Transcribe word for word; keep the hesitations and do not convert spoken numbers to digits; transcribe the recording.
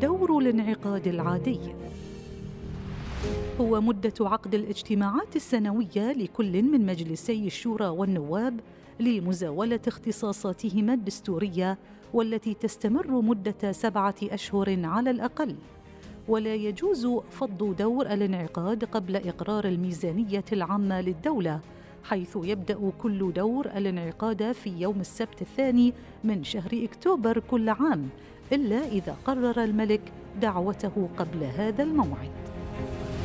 دور الانعقاد العادي. هو مدة عقد الاجتماعات السنوية لكل من مجلسي الشورى والنواب لمزاولة اختصاصاتهما الدستورية، والتي تستمر مدة سبعة أشهر على الأقل. ولا يجوز فض دور الانعقاد قبل إقرار الميزانية العامة للدولة، حيث يبدأ كل دور الانعقاد في يوم السبت الثاني من شهر أكتوبر كل عام، إلا إذا قرر الملك دعوته قبل هذا الموعد.